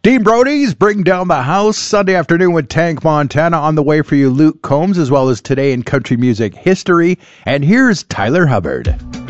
Dean Brody's Bring Down the House, Sunday afternoon with Tank Montana. On the way for you, Luke Combs, as well as Today in Country Music History. And here's Tyler Hubbard.